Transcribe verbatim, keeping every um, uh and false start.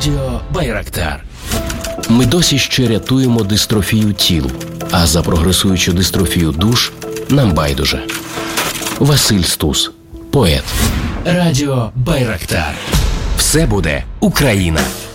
Радіо Байрактар. Ми досі ще рятуємо дистрофію тіл, а за прогресуючу дистрофію душ нам байдуже. Василь Стус, поет. Радіо Байрактар. Все буде Україна.